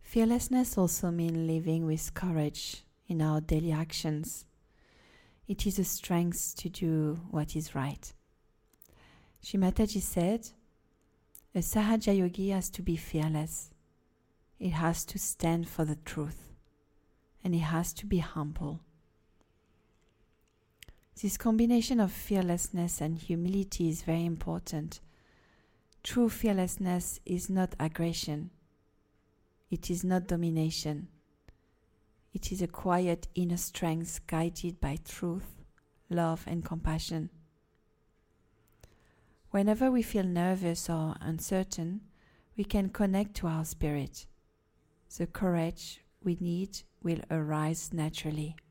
Fearlessness also means living with courage in our daily actions. It is a strength to do what is right. Sri Mataji said, a Sahaja Yogi has to be fearless. It has to stand for the truth. And it has to be humble. This combination of fearlessness and humility is very important. True fearlessness is not aggression. It is not domination. It is a quiet inner strength guided by truth, love, and compassion. Whenever we feel nervous or uncertain, we can connect to our spirit. The courage we need will arise naturally.